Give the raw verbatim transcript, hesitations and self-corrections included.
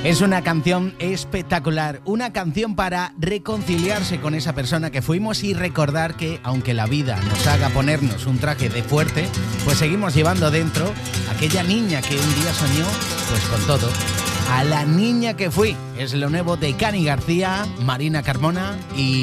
Es una canción espectacular, una canción para reconciliarse con esa persona que fuimos y recordar que, aunque la vida nos haga ponernos un traje de fuerte, pues seguimos llevando dentro aquella niña que un día soñó, pues con todo. A la niña que fui, es lo nuevo de Cani García, Marina Carmona y